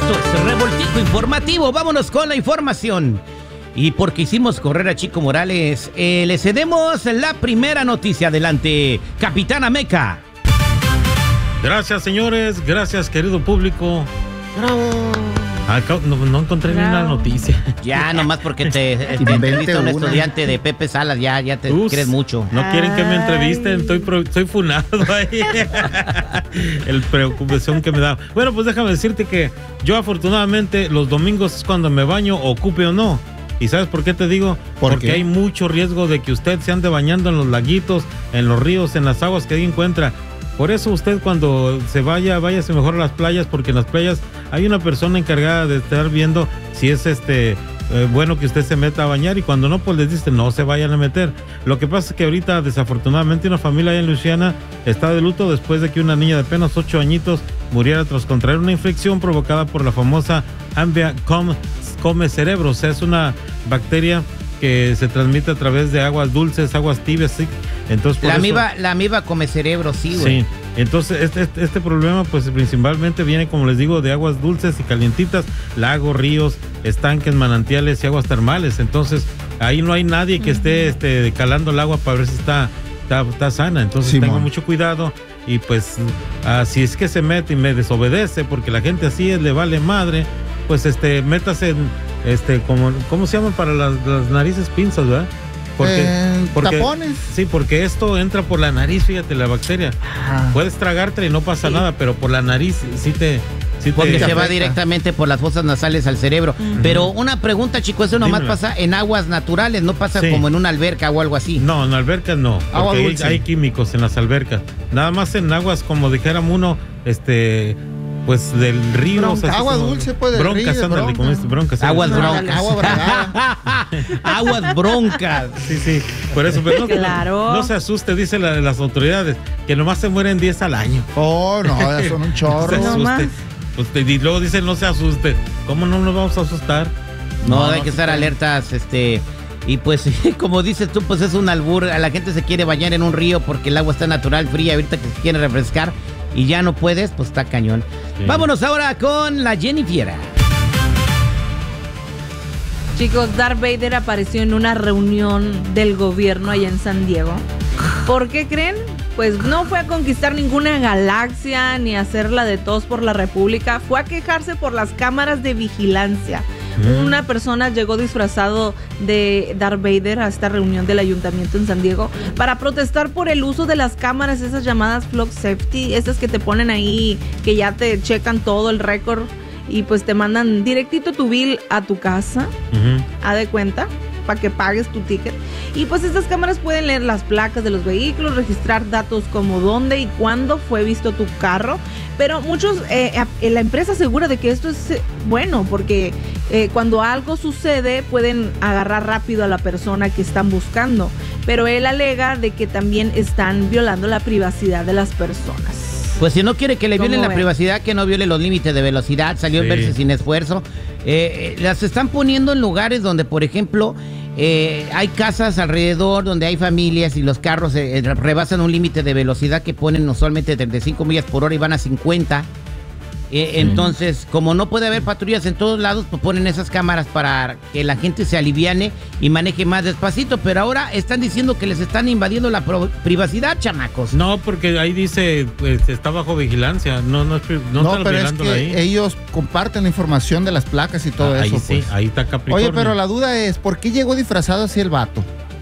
Esto es Revoltijo Informativo. Vámonos con la información. Y porque hicimos correr a Chico Morales, le cedemos la primera noticia. Adelante, Capitán Meca. Gracias, señores. Gracias, querido público. ¡Bravo! No encontré ni una noticia. Ya, nomás porque te entrevista un estudiante de Pepe Salas, ya te crees mucho. No quieren que me entrevisten, estoy funado ahí. El preocupación que me da. Bueno, pues déjame decirte que yo afortunadamente los domingos es cuando me baño, ocupe o no. ¿Y sabes por qué te digo? Porque hay mucho riesgo de que usted se ande bañando en los laguitos, en los ríos, en las aguas que ahí encuentra. Por eso usted cuando se váyase mejor a las playas, porque en las playas hay una persona encargada de estar viendo si es bueno que usted se meta a bañar, y cuando no, pues les dice no se vayan a meter. Lo que pasa es que ahorita desafortunadamente una familia allá en Luisiana está de luto después de que una niña de apenas 8 añitos muriera tras contraer una infección provocada por la famosa Ambia come cerebro. O sea, es una bacteria que se transmite a través de aguas dulces, aguas tibias, ¿sí? Entonces, la amiba come cerebro, sí, güey. Sí, entonces este problema pues principalmente viene, como les digo, de aguas dulces y calientitas, lagos, ríos, estanques, manantiales y aguas termales. Entonces ahí no hay nadie que esté calando el agua para ver si está sana. Entonces tengo mucho cuidado. Y pues si es que se mete y me desobedece, porque la gente así le vale madre, pues métase en ¿cómo se llaman para las narices? Pinzas, ¿verdad? Porque tapones. Sí, porque esto entra por la nariz, fíjate, la bacteria. Puedes tragártela y no pasa nada, pero por la nariz porque se va directamente por las fosas nasales al cerebro. Pero una pregunta, chico, eso nomás pasa en aguas naturales, no pasa como en una alberca o algo así. No, en albercas no, porque hay químicos en las albercas. Nada más en aguas, como dijéramos uno, pues del río. O sea, agua dulce, pues del broncas, río. Ándale, como broncas. Aguas broncas. Agua bragada. Aguas broncas. Sí. Por eso, pero no se asuste, dice las autoridades, que nomás se mueren 10 al año. Oh, no, ya son un chorro. No se asuste. Pues, y luego dicen no se asuste. ¿Cómo no nos vamos a asustar? No, hay que estar alertas, y pues, como dices tú, pues es un albur. A la gente se quiere bañar en un río porque el agua está natural, fría, ahorita que se quiere refrescar y ya no puedes, pues está cañón. Sí. Vámonos ahora con la Jennifer. Chicos, Darth Vader apareció en una reunión del gobierno allá en San Diego. ¿Por qué creen? Pues no fue a conquistar ninguna galaxia ni a hacerla de tos por la República, fue a quejarse por las cámaras de vigilancia. Una persona llegó disfrazado de Darth Vader a esta reunión del ayuntamiento en San Diego para protestar por el uso de las cámaras, esas llamadas Flock Safety, esas que te ponen ahí, que ya te checan todo el récord y pues te mandan directito tu bill a tu casa, haz de cuenta, para que pagues tu ticket. Y pues estas cámaras pueden leer las placas de los vehículos, registrar datos como dónde y cuándo fue visto tu carro. Pero muchos, la empresa asegura de que esto es bueno, porque cuando algo sucede pueden agarrar rápido a la persona que están buscando. Pero él alega de que también están violando la privacidad de las personas. Pues si no quiere que le violen la privacidad, que no viole los límites de velocidad, salió en verse sin esfuerzo. Las están poniendo en lugares donde, por ejemplo, hay casas alrededor donde hay familias y los carros rebasan un límite de velocidad que ponen usualmente 35 millas por hora y van a 50. Entonces, como no puede haber patrullas en todos lados, pues ponen esas cámaras para que la gente se aliviane y maneje más despacito. Pero ahora están diciendo que les están invadiendo la privacidad, chamacos. No, porque ahí dice, pues, está bajo vigilancia. No, pero es que ahí ellos comparten la información de las placas y todo eso. Ahí sí, pues. Ahí está Capricornio. Oye, pero la duda es, ¿por qué llegó disfrazado así el vato?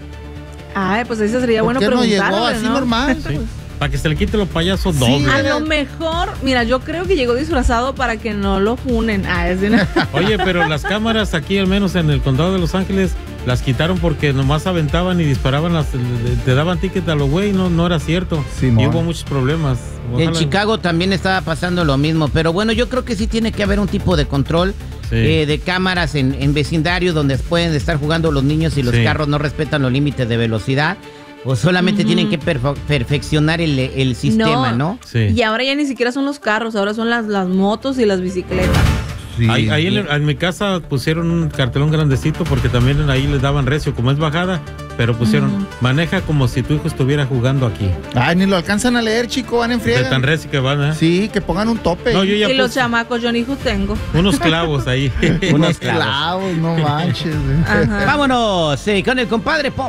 Ay, pues eso sería bueno preguntarle, ¿por qué no llegó así normal? Sí. Para que se le quite los payasos dobles. A lo mejor, mira, yo creo que llegó disfrazado para que no lo funen. Oye, pero las cámaras aquí, al menos en el condado de Los Ángeles, las quitaron porque nomás aventaban y disparaban, te daban ticket a lo güey, no era cierto. Sí, y hubo muchos problemas. Ojalá. En Chicago también estaba pasando lo mismo, pero bueno, yo creo que sí tiene que haber un tipo de control de cámaras en vecindarios donde pueden estar jugando los niños y los carros no respetan los límites de velocidad. O solamente tienen que perfeccionar el sistema, ¿no? Sí. Y ahora ya ni siquiera son los carros, ahora son las motos y las bicicletas. Sí. Ahí en mi casa pusieron un cartelón grandecito porque también ahí les daban recio. Como es bajada, Pero pusieron, maneja como si tu hijo estuviera jugando aquí. Ay, ni lo alcanzan a leer, chico, van en friega. De tan reci que van, ¿eh? Sí, que pongan un tope. No, yo ya y los chamacos, yo ni hijos tengo. Unos clavos ahí. Unos clavos, no manches. Vámonos con el compadre Pop.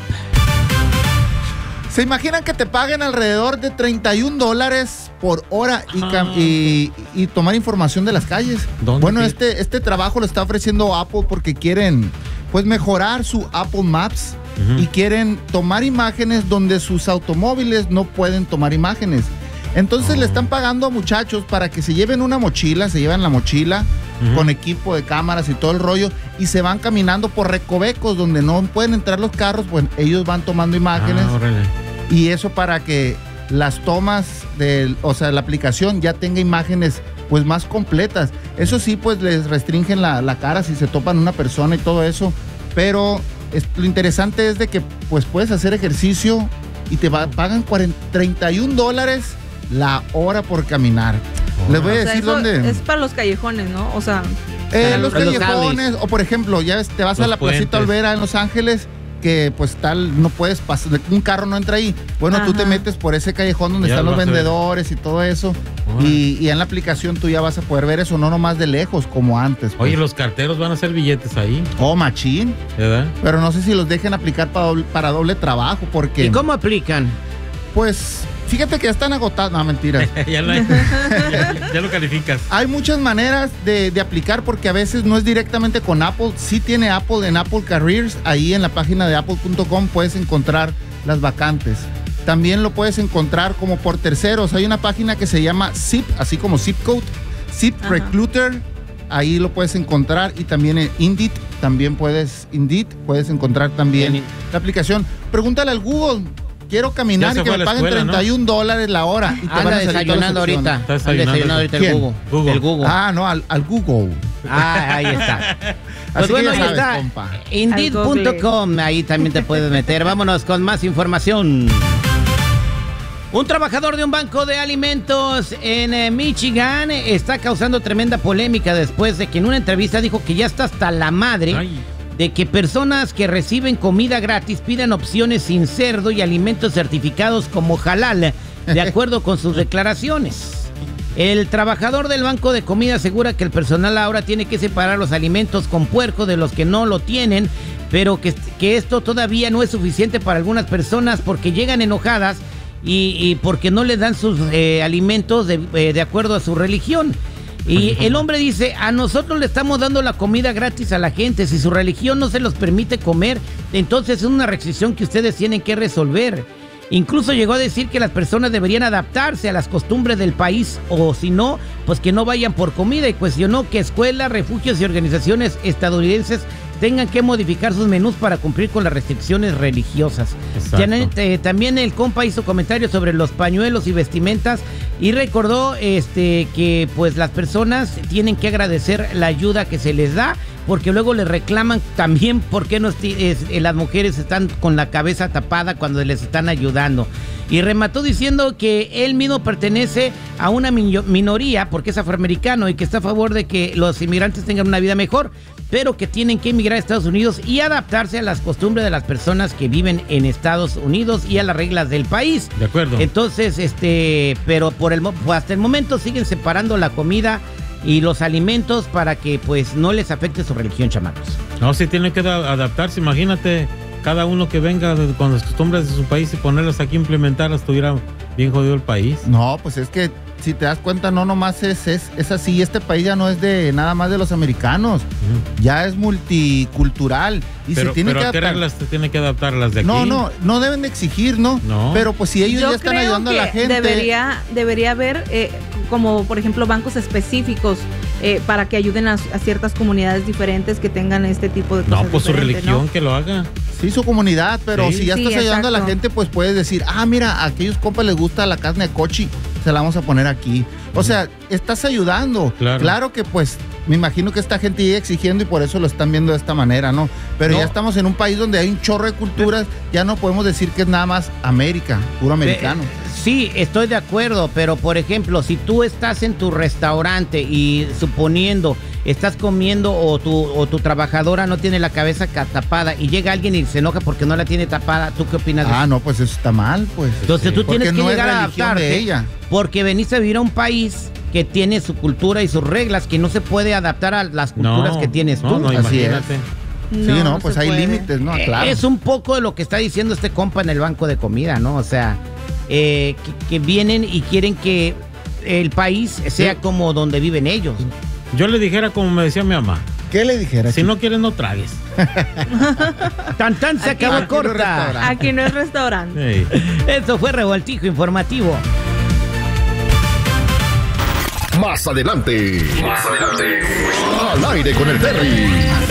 ¿Se imaginan que te paguen alrededor de $31 por hora y tomar información de las calles? Bueno, este trabajo lo está ofreciendo Apple porque quieren pues mejorar su Apple Maps y quieren tomar imágenes donde sus automóviles no pueden tomar imágenes. Entonces le están pagando a muchachos para que se lleven una mochila, se llevan la mochila con equipo de cámaras y todo el rollo y se van caminando por recovecos donde no pueden entrar los carros, pues ellos van tomando imágenes. Y eso para que las tomas la aplicación ya tenga imágenes pues más completas. Eso sí, pues les restringen la cara si se topan una persona y todo eso, pero lo interesante es de que pues puedes hacer ejercicio y te pagan $31 la hora por caminar. Les voy a decir dónde. Es para los callejones, ¿no? O sea, los callejones, o por ejemplo, ya ves, te vas a la Placita Olvera en Los Ángeles, que pues no puedes pasar, un carro no entra ahí. Bueno, tú te metes por ese callejón donde están los vendedores y todo eso. Y en la aplicación tú ya vas a poder ver eso, no nomás de lejos como antes. Pues. Oye, los carteros van a hacer billetes ahí. Oh, machín. ¿Verdad? Pero no sé si los dejen aplicar para doble trabajo, porque... ¿Y cómo aplican? Pues... Fíjate que ya están agotados. No, mentiras. ya lo calificas. Hay muchas maneras de aplicar porque a veces no es directamente con Apple. Sí tiene Apple en Apple Careers. Ahí en la página de apple.com puedes encontrar las vacantes. También lo puedes encontrar como por terceros. Hay una página que se llama Zip, así como Zip Code. Zip Recruiter. Ahí lo puedes encontrar. Y también en Indeed. Puedes encontrar también la aplicación. Pregúntale al Google. Quiero caminar y que me paguen $31 la hora. Y anda desayunando ahorita. Está desayunando ahorita el Google. El Google. Ah, no, al Google. Ahí está. Pues bueno, ahí está. Indeed.com. Ahí también te puedes meter. Vámonos con más información. Un trabajador de un banco de alimentos en Michigan está causando tremenda polémica después de que en una entrevista dijo que ya está hasta la madre de que personas que reciben comida gratis pidan opciones sin cerdo y alimentos certificados como halal, de acuerdo con sus declaraciones. El trabajador del banco de comida asegura que el personal ahora tiene que separar los alimentos con puerco de los que no lo tienen, pero que esto todavía no es suficiente para algunas personas porque llegan enojadas y porque no les dan sus alimentos de acuerdo a su religión. Y el hombre dice, a nosotros le estamos dando la comida gratis a la gente. Si su religión no se los permite comer, entonces es una restricción que ustedes tienen que resolver. Incluso llegó a decir que las personas deberían adaptarse a las costumbres del país, o si no, pues que no vayan por comida, y cuestionó que escuelas, refugios y organizaciones estadounidenses tengan que modificar sus menús para cumplir con las restricciones religiosas. También el compa hizo comentarios sobre los pañuelos y vestimentas y recordó que pues las personas tienen que agradecer la ayuda que se les da, porque luego le reclaman también por qué las mujeres están con la cabeza tapada cuando les están ayudando. Y remató diciendo que él mismo pertenece a una minoría porque es afroamericano y que está a favor de que los inmigrantes tengan una vida mejor, pero que tienen que emigrar a Estados Unidos y adaptarse a las costumbres de las personas que viven en Estados Unidos y a las reglas del país. De acuerdo. Entonces, pero hasta el momento siguen separando la comida y los alimentos para que pues no les afecte su religión, chamacos. No, si tienen que adaptarse, imagínate, cada uno que venga con las costumbres de su país y ponerlas aquí, implementarlas, estuviera bien jodido el país. No, pues es que si te das cuenta, no nomás es así. Este país ya no es de nada más de los americanos, ya es multicultural y se tiene que adaptar. ¿Qué reglas te tiene que adaptar las de aquí? No deben de exigir, ¿no? Pero pues si ellos ya están ayudando a la gente. Debería haber como por ejemplo bancos específicos para que ayuden a ciertas comunidades diferentes que tengan este tipo de cosas. No, pues su religión, ¿no? Que lo haga. Sí, su comunidad, pero si ya estás ayudando a la gente, pues puedes decir, mira, a aquellos compas les gusta la carne de cochi, se la vamos a poner aquí. O sea, estás ayudando. Claro que pues me imagino que esta gente sigue exigiendo y por eso lo están viendo de esta manera, ¿no? Pero ya estamos en un país donde hay un chorro de culturas, ya no podemos decir que es nada más América, puro americano. Sí, estoy de acuerdo, pero por ejemplo, si tú estás en tu restaurante y suponiendo estás comiendo o tu trabajadora no tiene la cabeza tapada y llega alguien y se enoja porque no la tiene tapada, ¿tú qué opinas? No, pues eso está mal, pues. Entonces tú tienes que llegar a adaptarte de ella. Porque veniste a vivir a un país que tiene su cultura y sus reglas, que no se puede adaptar a las culturas que tienes tú. No, así imagínate. Sí, no, pues hay límites, ¿no? Claro. Es un poco de lo que está diciendo este compa en el banco de comida, ¿no? O sea, que vienen y quieren que el país sea como donde viven ellos. Yo le dijera como me decía mi mamá. ¿Qué le dijera? Si no quieres, no tragues. Tan se acabó corta. Aquí no es restaurante. Sí. Eso fue Revoltijo Informativo. Más adelante. Al aire con el Terry.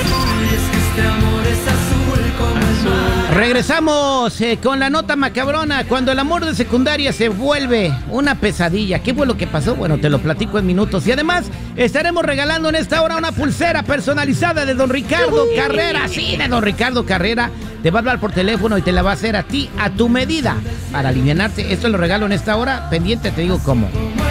Regresamos con la nota macabrona. Cuando el amor de secundaria se vuelve una pesadilla. ¿Qué fue lo que pasó? Bueno, te lo platico en minutos. Y además estaremos regalando en esta hora una pulsera personalizada de Don Ricardo Carrera. Sí, de Don Ricardo Carrera. Te va a hablar por teléfono y te la va a hacer a ti, a tu medida, para alivianarte. Esto lo regalo en esta hora. Pendiente, te digo cómo.